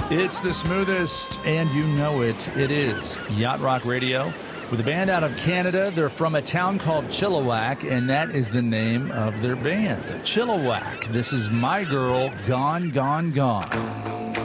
It's the smoothest, and you know it. It is Yacht Rock Radio with a band out of Canada. They're from a town called Chilliwack, and that is the name of their band, Chilliwack. This is My Girl, Gone, Gone, Gone.